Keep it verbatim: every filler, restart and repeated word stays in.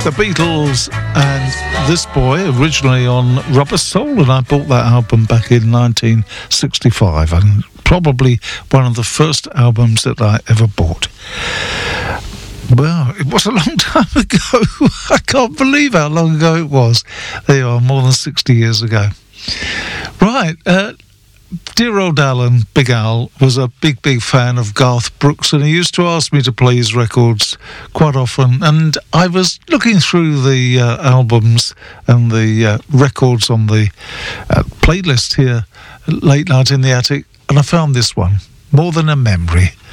The Beatles and this boy, originally on Rubber Soul, and I bought that album back in nineteen sixty-five, and probably one of the first albums that I ever bought. Well, it was a long time ago. I can't believe how long ago it was. There you are, more than sixty years ago. Right, uh, dear old Alan, Big Al, was a big, big fan of Garth Brooks, and he used to ask me to play his records quite often. And I was looking through the uh, albums and the uh, records on the uh, playlist here, Late Night in the Attic, and I found this one, More Than a Memory.